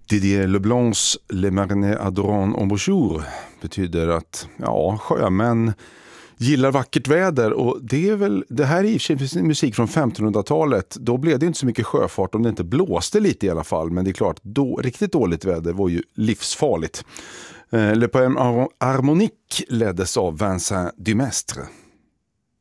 Didier Leblancs Le Marnet Adorant en Bonjour betyder att sjömän gillar vackert väder, och det här är i och för sig musik från 1500-talet. Då blev det inte så mycket sjöfart om det inte blåste lite i alla fall, men det är klart, riktigt dåligt väder var ju livsfarligt. Le Poème Harmonique leddes av Vincent Dumestre.